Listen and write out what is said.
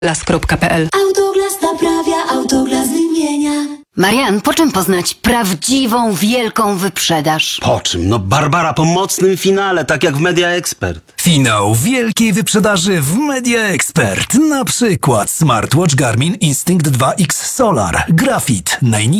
Las.pl. Autoglas naprawia, Autoglas wymienia. Marian, po czym poznać prawdziwą, wielką wyprzedaż? Po czym? No Barbara po mocnym finale, tak jak w Media Expert. Finał wielkiej wyprzedaży w Media Expert. Na przykład smartwatch Garmin Instinct 2X Solar. Grafit. Najniższy